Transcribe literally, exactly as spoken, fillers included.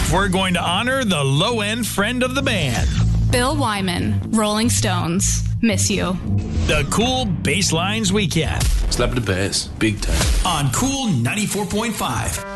we're going to honor the low-end friend of the band. Bill Wyman, Rolling Stones, Miss You. The Cool Basslines Weekend. Slap the bass, big time. On Cool ninety-four point five.